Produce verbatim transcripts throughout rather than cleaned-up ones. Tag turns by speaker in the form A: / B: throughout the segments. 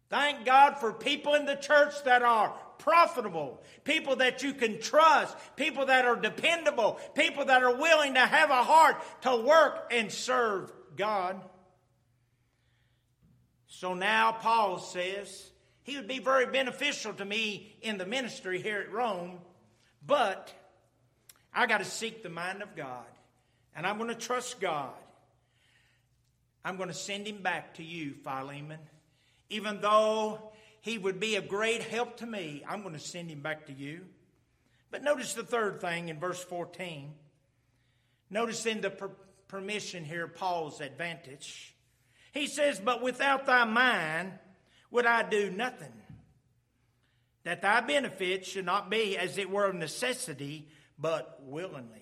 A: Thank God for people in the church that are profitable, people that you can trust, people that are dependable, people that are willing to have a heart to work and serve God. So now Paul says he would be very beneficial to me in the ministry here at Rome, but I got to seek the mind of God, and I'm going to trust God. I'm going to send him back to you, Philemon. Even though he would be a great help to me, I'm going to send him back to you. But notice the third thing in verse fourteen. Notice in the per- permission here, Paul's advantage. He says, but without thy mind would I do nothing, that thy benefit should not be as it were of necessity, but willingly.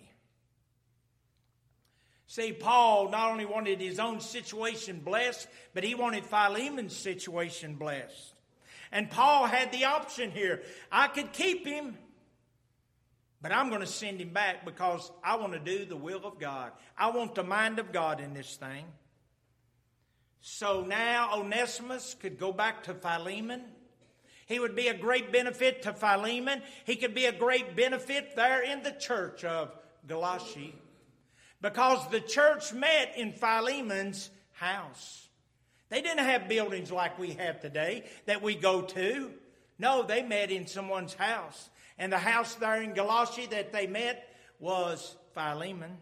A: See, Paul not only wanted his own situation blessed, but he wanted Philemon's situation blessed. And Paul had the option here. I could keep him, but I'm going to send him back because I want to do the will of God. I want the mind of God in this thing. So now Onesimus could go back to Philemon. He would be a great benefit to Philemon. He could be a great benefit there in the church of Galatia, because the church met in Philemon's house. They didn't have buildings like we have today that we go to. No, they met in someone's house. And the house there in Galatia that they met was Philemon.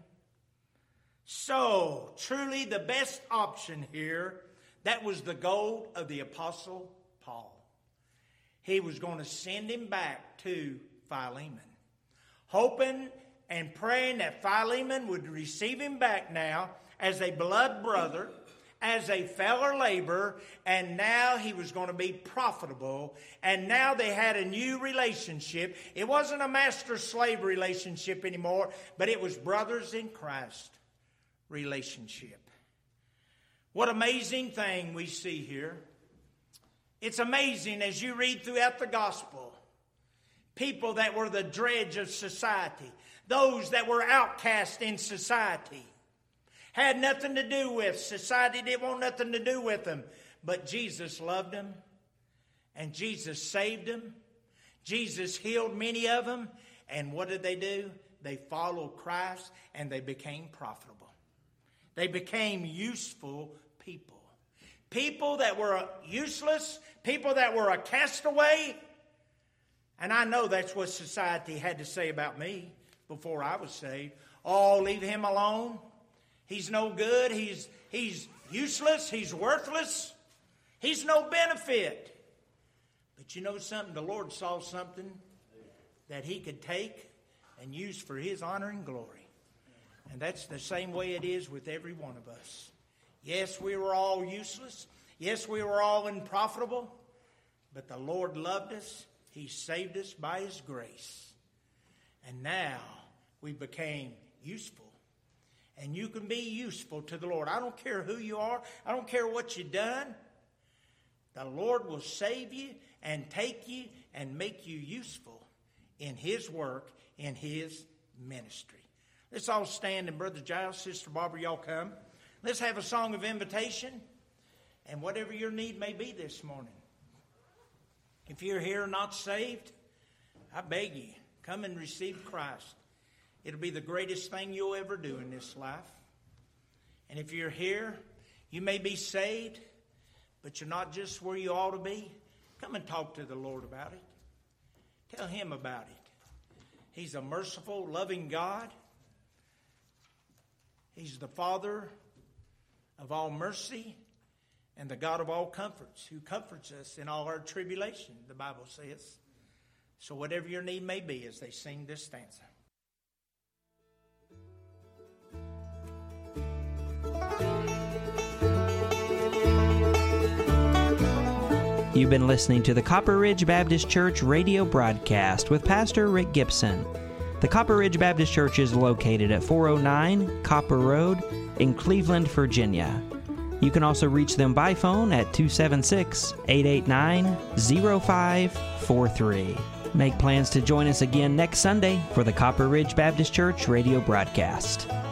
A: So, truly the best option here, that was the goal of the Apostle Paul. He was going to send him back to Philemon, hoping and praying that Philemon would receive him back now as a blood brother, as a fellow laborer, and now he was going to be profitable. And now they had a new relationship. It wasn't a master-slave relationship anymore, but it was brothers in Christ relationship. What amazing thing we see here. It's amazing as you read throughout the gospel, people that were the dregs of society, those that were outcast in society, had nothing to do with. Society didn't want nothing to do with them. But Jesus loved them. And Jesus saved them. Jesus healed many of them. And what did they do? They followed Christ and they became profitable. They became useful people. People that were useless. People that were a castaway. And I know that's what society had to say about me before I was saved. Oh, leave him alone. He's no good. He's, he's useless. He's worthless. He's no benefit. But you know something? The Lord saw something that he could take and use for his honor and glory. And that's the same way it is with every one of us. Yes, we were all useless. Yes, we were all unprofitable. But the Lord loved us. He saved us by his grace. And now we became useful. And you can be useful to the Lord. I don't care who you are. I don't care what you've done. The Lord will save you and take you and make you useful in his work, in his ministry. Let's all stand, and Brother Giles, Sister Barbara, y'all come. Let's have a song of invitation. And whatever your need may be this morning. If you're here not saved, I beg you, come and receive Christ. It'll be the greatest thing you'll ever do in this life. And if you're here, you may be saved, but you're not just where you ought to be. Come and talk to the Lord about it. Tell him about it. He's a merciful, loving God. He's the Father of all mercy and the God of all comforts, who comforts us in all our tribulation, the Bible says. So whatever your need may be as they sing this stanza.
B: You've been listening to the Copper Ridge Baptist Church radio broadcast with Pastor Rick Gibson. The Copper Ridge Baptist Church is located at four oh nine Copper Road in Cleveland, Virginia. You can also reach them by phone at two seven six, eight eight nine, zero five four three. Make plans to join us again next Sunday for the Copper Ridge Baptist Church radio broadcast.